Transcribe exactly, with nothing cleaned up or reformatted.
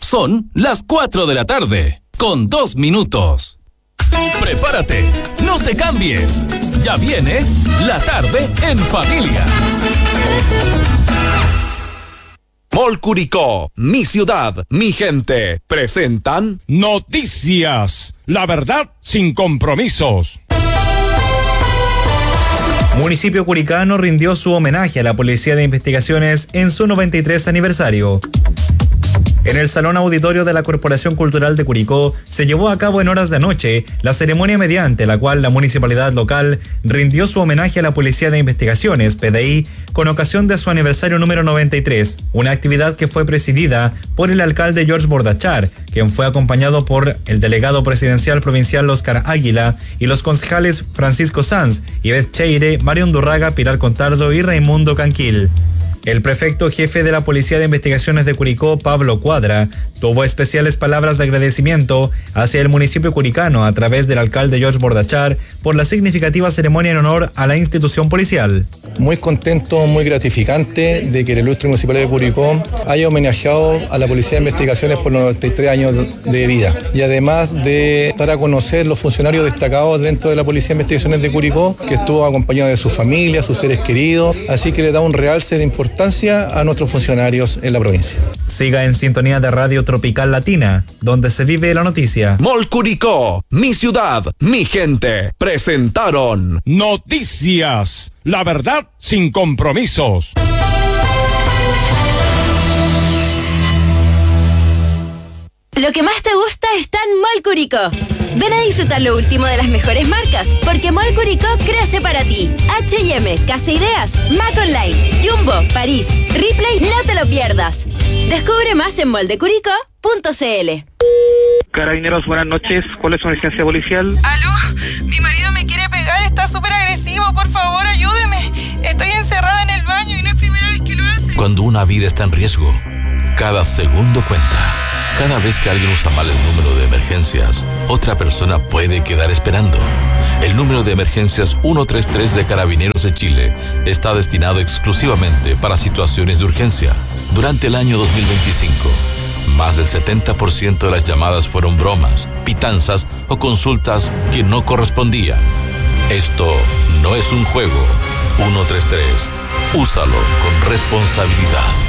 Son las cuatro de la tarde, con dos minutos. Prepárate, no te cambies. Ya viene la tarde en familia. Mall Curicó, mi ciudad, mi gente, presentan Noticias, la verdad sin compromisos. Municipio Curicano rindió su homenaje a la Policía de Investigaciones en su noventa y tres aniversario. En el Salón Auditorio de la Corporación Cultural de Curicó se llevó a cabo en horas de noche la ceremonia mediante la cual la municipalidad local rindió su homenaje a la Policía de Investigaciones, P D I, con ocasión de su aniversario número noventa y tres, una actividad que fue presidida por el alcalde George Bordachar, quien fue acompañado por el delegado presidencial provincial Oscar Águila y los concejales Francisco Sanz, Ivette Cheire, Mario Undurraga, Pilar Contardo y Raimundo Canquil. El prefecto jefe de la Policía de Investigaciones de Curicó, Pablo Cuadra, tuvo especiales palabras de agradecimiento hacia el municipio curicano a través del alcalde George Bordachar por la significativa ceremonia en honor a la institución policial. Muy contento, muy gratificante de que el ilustre municipalidad de Curicó haya homenajeado a la Policía de Investigaciones por los noventa y tres años de vida. Y además de dar a conocer los funcionarios destacados dentro de la Policía de Investigaciones de Curicó, que estuvo acompañado de su familia, sus seres queridos, así que le da un realce de importancia a nuestros funcionarios en la provincia. Siga en sintonía de Radio Tropical Latina, donde se vive la noticia. Mall Curicó, mi ciudad, mi gente, presentaron Noticias, la verdad sin compromisos. Lo que más te gusta está en Mall Curicó. Ven a disfrutar lo último de las mejores marcas, porque Mall Curicó crece para ti. H y M, Casa Ideas, Mac Online, Jumbo, París, Ripley, no te lo pierdas. Descubre más en moldecuricó punto c l. Carabineros, buenas noches. ¿Cuál es su emergencia policial? Aló, mi marido me quiere pegar, está súper agresivo, por favor, ayúdeme. Estoy encerrada en el baño y no es primera vez que lo hace. Cuando una vida está en riesgo, cada segundo cuenta. Cada vez que alguien usa mal el número de emergencias, otra persona puede quedar esperando. El número de emergencias ciento treinta y tres de Carabineros de Chile está destinado exclusivamente para situaciones de urgencia. Durante el año dos mil veinticinco, más del setenta por ciento de las llamadas fueron bromas, pitanzas o consultas que no correspondían. Esto no es un juego. ciento treinta y tres. Úsalo con responsabilidad.